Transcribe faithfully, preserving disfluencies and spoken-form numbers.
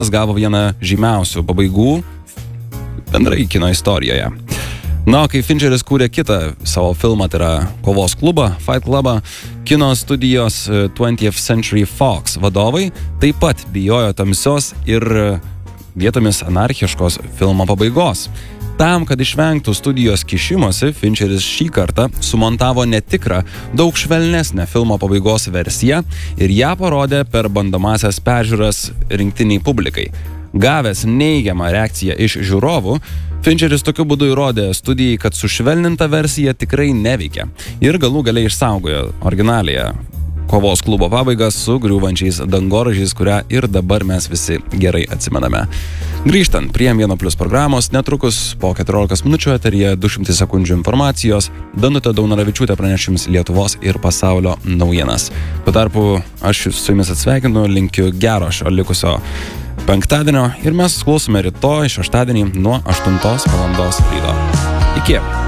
gavo vieną žymiausių pabaigų bendrai kino istorijoje. Na, kai Fincheris kūrė kitą savo filmą, tai yra Kovos klubą, Fight Clubą, kino studijos twentieth Century Fox vadovai taip pat bijojo tamsios ir vietomis anarchiškos filmo pabaigos. Tam, kad išvengtų studijos kišimosi, Fincheris šį kartą sumontavo netikrą, daug švelnesnę filmo pabaigos versiją ir ją parodė per bandomasias peržiūras rinktiniai publikai. Gavęs neigiamą reakciją iš žiūrovų, Fincheris tokiu būdu įrodė studijai, kad sušvelninta versija tikrai neveikia ir galų galiai išsaugojo originaliją Kovos klubo pabaigą su griūvančiais dangoraižiais, kurią ir dabar mes visi gerai atsimename. Grįžtant prie Vieno Plius programos, netrukus po keturiolikos minučių eteryje du šimtai sekundžių informacijos, Danutė Daunoravičiūtė praneš jums Lietuvos ir pasaulio naujienas. Tuo tarpu aš su jumis atsveikinu, linkiu gero šio likusio penktadienio ir mes klausome rytoj šeštadienį nuo aštuntos valandos ryto. Iki.